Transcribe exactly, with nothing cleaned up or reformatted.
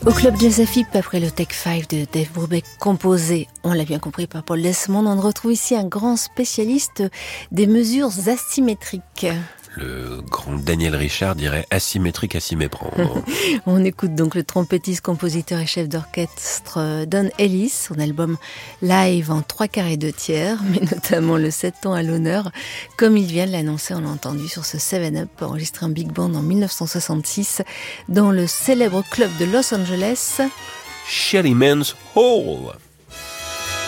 Au club Jazz A F I P, après le Take five de Dave Brubeck, composé, on l'a bien compris, par Paul Desmond, on retrouve ici un grand spécialiste des mesures asymétriques. Le grand Daniel Richard dirait asymétrique à s'y méprendre. On écoute donc le trompettiste, compositeur et chef d'orchestre Don Ellis, son album live en trois quarts et deux tiers, mais notamment le sept temps à l'honneur. Comme il vient de l'annoncer, on l'a entendu sur ce seven up, enregistré en big band en dix-neuf cent soixante-six, dans le célèbre club de Los Angeles, Sherryman's Hall.